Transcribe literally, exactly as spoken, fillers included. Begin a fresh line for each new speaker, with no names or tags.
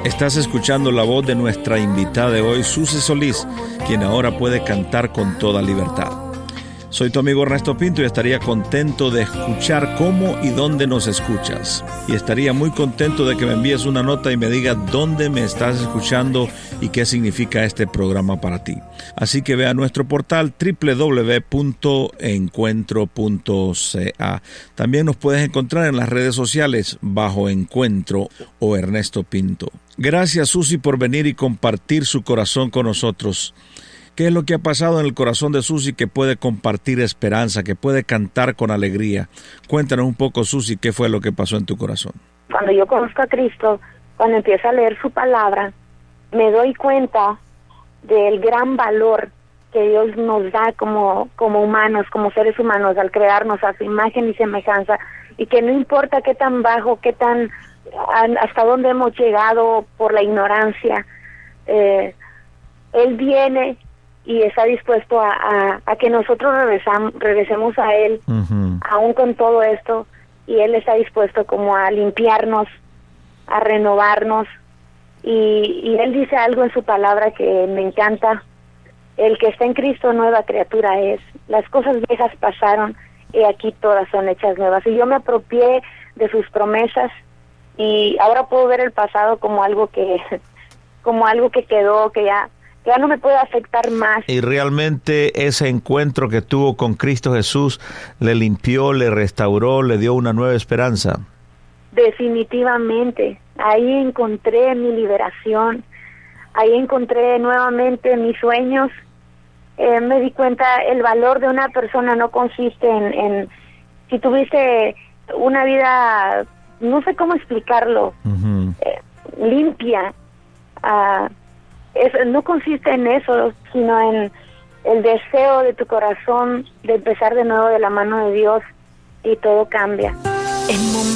Estás escuchando la voz de nuestra invitada de hoy, Susi Solís, quien ahora puede cantar con toda libertad. Soy tu amigo Ernesto Pinto y estaría contento de escuchar cómo y dónde nos escuchas. Y estaría muy contento de que me envíes una nota y me digas dónde me estás escuchando y qué significa este programa para ti. Así que ve a nuestro portal doble u doble u doble u punto encuentro punto c a. También nos puedes encontrar en las redes sociales bajo Encuentro o Ernesto Pinto. Gracias, Susi, por venir y compartir su corazón con nosotros. ¿Qué es lo que ha pasado en el corazón de Susi que puede compartir esperanza, que puede cantar con alegría? Cuéntanos un poco, Susi, ¿qué fue lo que pasó en tu corazón?
Cuando yo conozco a Cristo, cuando empiezo a leer su palabra, me doy cuenta del gran valor que Dios nos da como, como humanos, como seres humanos, al crearnos a su imagen y semejanza, y que no importa qué tan bajo, qué tan, hasta dónde hemos llegado por la ignorancia, eh, Él viene y está dispuesto a, a, a que nosotros regresam, regresemos a Él, uh-huh. aún con todo esto, y Él está dispuesto como a limpiarnos, a renovarnos, y, y Él dice algo en su palabra que me encanta: el que está en Cristo nueva criatura es, las cosas viejas pasaron, y aquí todas son hechas nuevas, y yo me apropié de sus promesas, y ahora puedo ver el pasado como algo que, como algo que quedó, que ya ya no me puede afectar más.
Y realmente ese encuentro que tuvo con Cristo Jesús le limpió, le restauró, le dio una nueva esperanza.
Definitivamente. Ahí encontré mi liberación. Ahí encontré nuevamente mis sueños. Eh, me di cuenta el valor de una persona no consiste en, en si tuviste una vida, no sé cómo explicarlo, uh-huh. eh, limpia. Uh, Es, no consiste en eso, sino en el deseo de tu corazón de empezar de nuevo de la mano de Dios, y todo cambia.
En